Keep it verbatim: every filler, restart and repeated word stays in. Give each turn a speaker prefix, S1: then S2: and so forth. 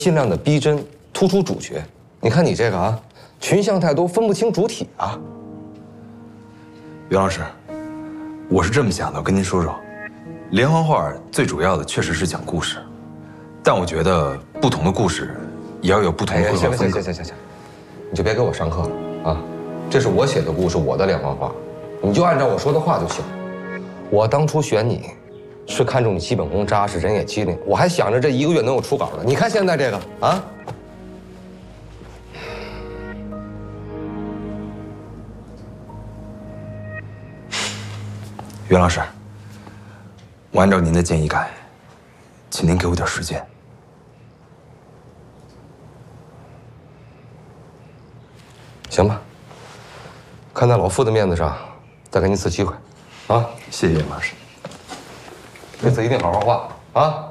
S1: 尽量的逼真，突出主角。你看你这个啊，群像太多，分不清主体啊。
S2: 袁老师，我是这么想的，我跟您说说，连环画最主要的确实是讲故事，但我觉得不同的故事也要有不同的绘画风格。
S1: 行行行行行，你就别给我上课了啊！这是我写的故事，我的连环画，你就按照我说的话就行。我当初选你。 是看中你基本功扎实，人也机灵，我还想着这一个月能有出稿呢。你看现在这个啊，
S2: 袁老师，我按照您的建议改，请您给我点时间。
S1: 行吧，看在老夫的面子上，再给你一次机会，啊！
S2: 谢谢袁老师。
S1: 这次一定好好画啊！